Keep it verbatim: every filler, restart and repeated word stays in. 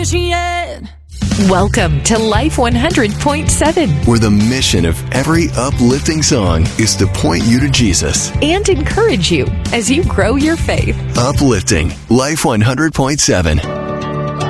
Welcome to Life one hundred point seven, where the mission of every uplifting song is to point you to Jesus and encourage you as you grow your faith. Uplifting Life one hundred point seven.